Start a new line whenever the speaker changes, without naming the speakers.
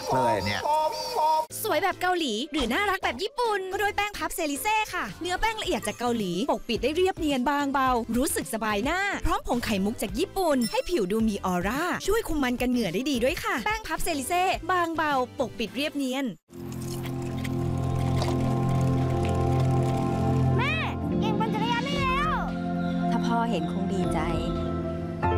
เลยเนี่ย
สวยแบบเกาหลีหรือน่ารักแบบญี่ปุ่นก็ด้วยแป้งพับเซริเซ่ค่ะเนื้อแป้งละเอียดจากเกาหลีปกปิดได้เรียบเนียนบางเบารู้สึกสบายหน้าพร้อมผงไข่มุกจากญี่ปุ่นให้ผิวดูมีออร่าช่วยคุมมันกันเหงื่อได้ดีด้วยค่ะแป้งพับเซริเซ่บางเบาปกปิดเรียบเนียน
แม่เก่งปั่นจักรยานได้แล้ว
ถ้าพ่อเห็นคงดีใจ